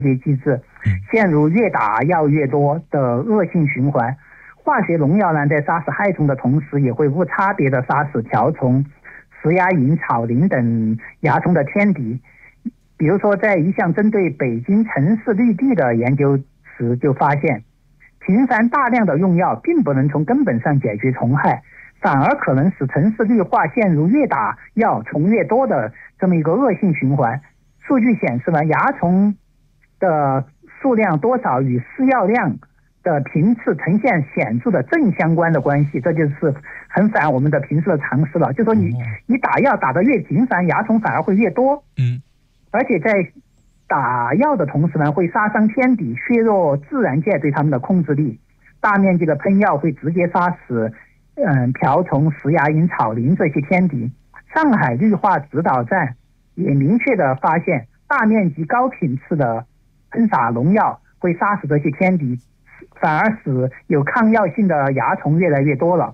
机制，陷入越打药越多的恶性循环。化学农药呢，在杀死害虫的同时，也会无差别的杀死条虫、石鸦蝇、草蛉等蚜虫的天敌。比如说，在一项针对北京城市绿地的研究时，就发现，频繁大量的用药并不能从根本上解决虫害，反而可能使城市绿化陷入越打药虫越多的这么一个恶性循环。数据显示呢，蚜虫的数量多少与施药量的频次呈现显著的正相关的关系，这就是很反我们的平时的常识了。就说你打药打得越频繁，蚜虫反而会越多。而且在打药的同时呢，会杀伤天敌，削弱自然界对它们的控制力。大面积的喷药会直接杀死瓢虫、石鸦蝇、草蛉这些天敌。上海绿化指导站也明确的发现，大面积高频次的喷洒农药会杀死这些天敌，反而使有抗药性的蚜虫越来越多了。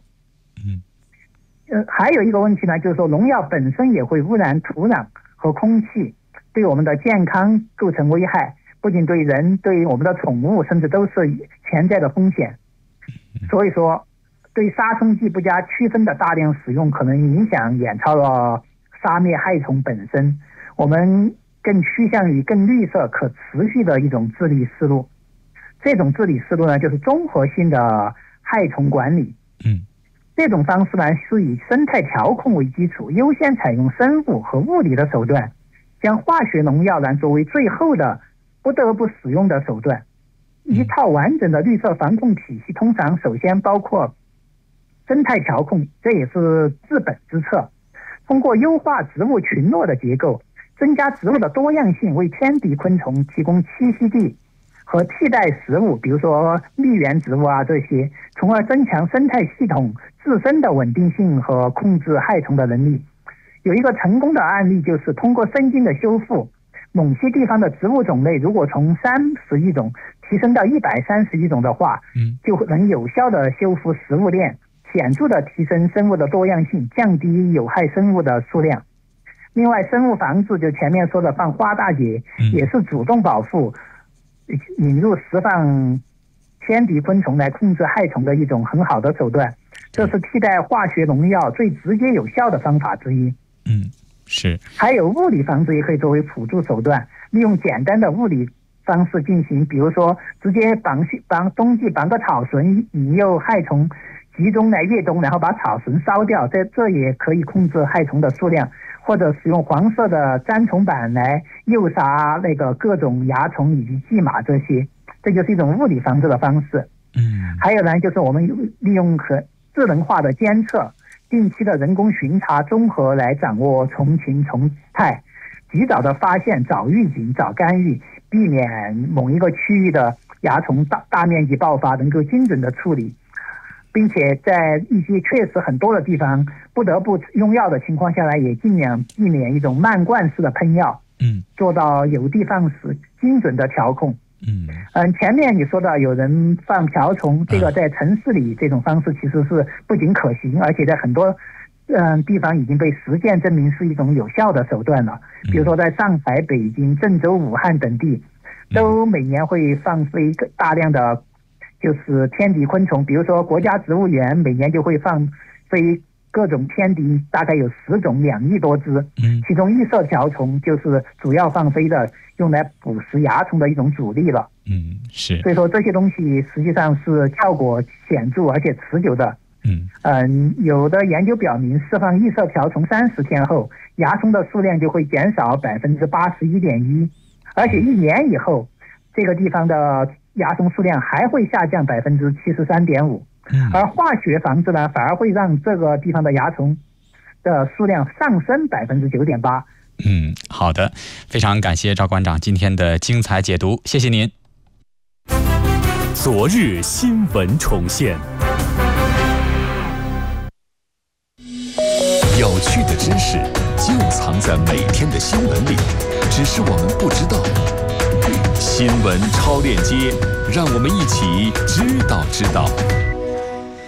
还有一个问题呢，就是说农药本身也会污染土壤和空气，对我们的健康构成危害，不仅对人，对我们的宠物，甚至都是潜在的风险。所以说，对杀虫剂不加区分的大量使用，可能影响远超了杀灭害虫本身。我们更趋向于更绿色、可持续的一种治理思路。这种治理思路呢，就是综合性的害虫管理。这种方式呢，是以生态调控为基础，优先采用生物和物理的手段，将化学农药呢作为最后的不得不使用的手段。一套完整的绿色防控体系，通常首先包括生态调控，这也是治本之策。通过优化植物群落的结构，增加植物的多样性，为天敌昆虫提供栖息地和替代食物，比如说蜜源植物啊这些，从而增强生态系统自身的稳定性和控制害虫的能力。有一个成功的案例，就是通过生茎的修复，某些地方的植物种类如果从31种提升到131种的话，就能有效的修复食物链，显著的提升生物的多样性，降低有害生物的数量。另外，生物防治就前面说的放花大姐，也是主动保护、引入释放天敌昆虫来控制害虫的一种很好的手段，这是替代化学农药最直接有效的方法之一。 是。还有物理防治也可以作为辅助手段，利用简单的物理方式进行，比如说直接冬季绑个草绳，引诱害虫集中来越冬，然后把草绳烧掉，这也可以控制害虫的数量。或者使用黄色的粘虫板来诱杀那个各种蚜虫以及蓟马这些，这就是一种物理防治的方式。还有呢，就是我们利用和智能化的监测，定期的人工巡查综合来掌握虫情虫态，及早的发现、早预警、早干预，避免某一个区域的蚜虫大面积爆发，能够精准的处理，并且在一些确实很多的地方不得不用药的情况下来，也尽量避免一种漫灌式的喷药，做到有的放矢，精准的调控。前面你说到有人放瓢虫，这个在城市里这种方式其实是不仅可行，而且在很多地方已经被实践证明是一种有效的手段了。比如说在上海、北京、郑州、武汉等地，都每年会放飞大量的就是天敌昆虫，比如说国家植物园每年就会放飞各种天敌，大概有10种，2亿多只。其中异色瓢虫就是主要放飞的，用来捕食蚜虫的一种主力了。 是。 所以说这些东西实际上是效果显著而且持久的。有的研究表明，释放异色瓢虫30天后，蚜虫的数量就会减少81.1%，而且1年以后，这个地方的蚜虫数量还会下降73.5%。而化学防治呢，反而会让这个地方的蚜虫的数量上升9.8%。 好的，非常感谢赵馆长今天的精彩解读，谢谢您。 昨日新闻重现，有趣的知识就藏在每天的新闻里，只是我们不知道。新闻超链接，让我们一起知道。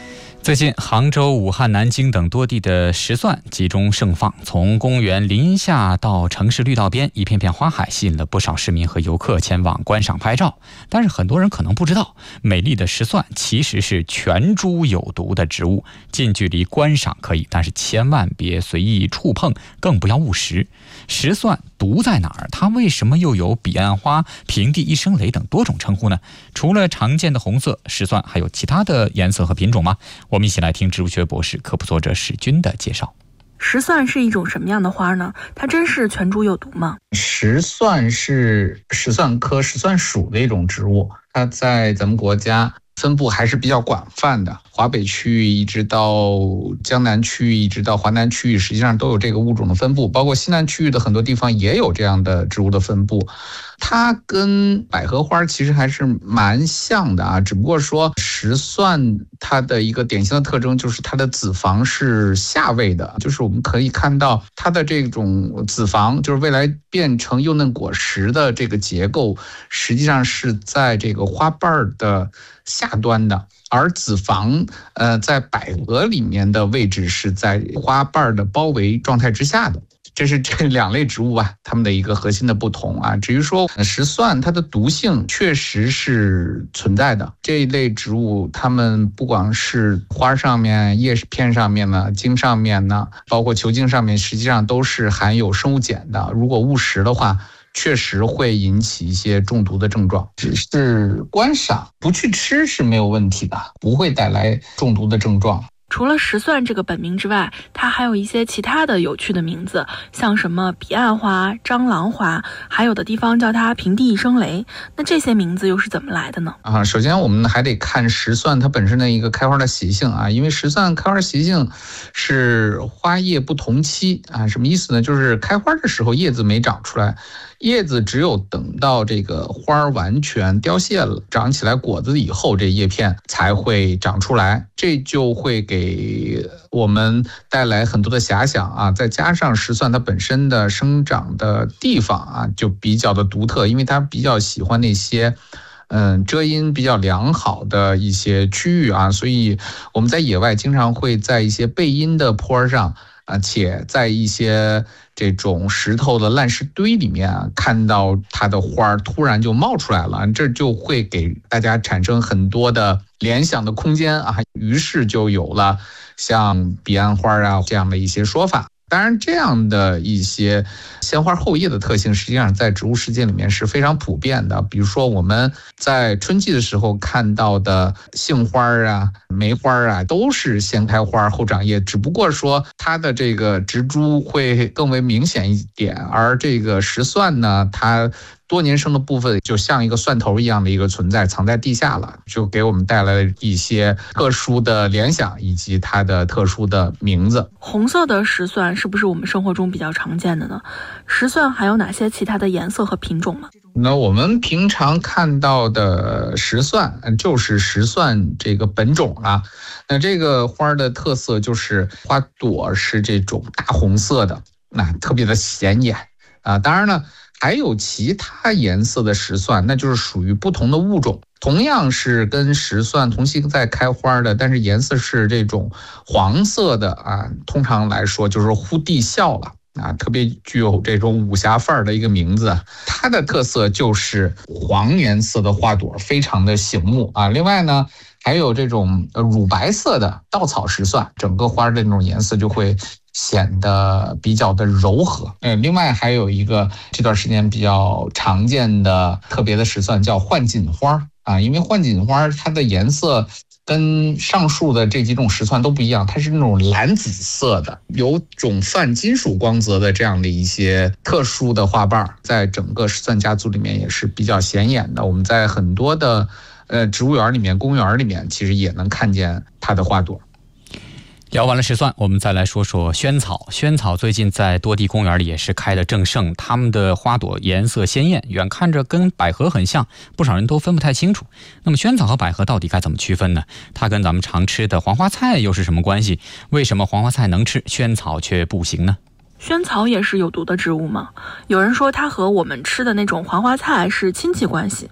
最近，杭州、武汉、南京等多地的石蒜集中盛放，从公园林下到城市绿道边，一片片花海吸引了不少市民和游客前往观赏拍照。但是很多人可能不知道，美丽的石蒜其实是全株有毒的植物，近距离观赏可以，但是千万别随意触碰，更不要误食。石蒜毒在哪儿？它为什么又有彼岸花、平地一声雷等多种称呼呢？除了常见的红色，石蒜还有其他的颜色和品种吗？我们一起来听植物学博士、科普作者史军的介绍。 石蒜是一种什么样的花呢？它真是全株有毒吗？ 石蒜是石蒜科石蒜属的一种植物，它在咱们国家分布还是比较广泛的，华北区域一直到江南区域，一直到华南区域，实际上都有这个物种的分布，包括西南区域的很多地方也有这样的植物的分布。它跟百合花其实还是蛮像的啊，只不过说石蒜它的一个典型的特征就是它的子房是下位的，就是我们可以看到它的这种子房，就是未来变成幼嫩果实的这个结构，实际上是在这个花瓣的下端的，而子房在百合里面的位置是在花瓣的包围状态之下的。这是这两类植物啊，它们的一个核心的不同啊。至于说石蒜，它的毒性确实是存在的。这一类植物，它们不光是花上面、叶片上面呢、茎上面呢，包括球茎上面，实际上都是含有生物碱的。如果误食的话，确实会引起一些中毒的症状。只是观赏，不去吃是没有问题的，不会带来中毒的症状。 除了石蒜这个本名之外，它还有一些其他的有趣的名字，像什么彼岸花、蟑螂花，还有的地方叫它平地一声雷。那这些名字又是怎么来的呢？ 首先我们还得看石蒜它本身的一个开花的习性啊，因为石蒜开花习性是花叶不同期啊，什么意思呢？就是开花的时候叶子没长出来，叶子只有等到这个花完全凋谢了，长起来果子以后，这叶片才会长出来，这就会给我们带来很多的遐想啊。再加上石蒜它本身的生长的地方啊，就比较的独特，因为它比较喜欢那些遮阴比较良好的一些区域啊，所以我们在野外经常会在一些背阴的坡上且在一些这种石头的烂石堆里面看到它的花突然就冒出来了，这就会给大家产生很多的联想的空间啊，于是就有了像彼岸花啊这样的一些说法。当然，这样的一些先花后叶的特性，实际上在植物世界里面是非常普遍的。比如说我们在春季的时候看到的杏花啊、梅花啊，都是先开花后长叶，只不过说它的这个植株会更为明显一点，而这个石蒜呢，它多年生的部分就像一个蒜头一样的一个存在，藏在地下了，就给我们带来了一些特殊的联想以及它的特殊的名字。 红色的石蒜是不是我们生活中比较常见的呢？石蒜还有哪些其他的颜色和品种吗？ 那我们平常看到的石蒜就是石蒜这个本种啊。那这个花的特色就是花朵是这种大红色的，那特别的显眼啊。当然呢，还有其他颜色的石蒜，那就是属于不同的物种，同样是跟石蒜同期在开花的，但是颜色是这种黄色的啊。通常来说就是呼地笑了啊，特别具有这种武侠范儿的一个名字。它的特色就是黄颜色的花朵非常的醒目啊。另外呢，还有这种乳白色的稻草石蒜，整个花的那种颜色就会显得比较的柔和。另外还有一个这段时间比较常见的特别的石蒜叫幻锦花啊，因为幻锦花它的颜色跟上述的这几种石蒜都不一样，它是那种蓝紫色的，有种泛金属光泽的这样的一些特殊的花瓣，在整个石蒜家族里面也是比较显眼的。我们在很多的植物园里面、公园里面，其实也能看见它的花朵。 聊完了石蒜，我们再来说说萱草。萱草最近在多地公园里也是开得正盛，它们的花朵颜色鲜艳，远看着跟百合很像，不少人都分不太清楚。那么萱草和百合到底该怎么区分呢？它跟咱们常吃的黄花菜又是什么关系？为什么黄花菜能吃，萱草却不行呢？ 萱草也是有毒的植物吗？有人说它和我们吃的那种黄花菜是亲戚关系。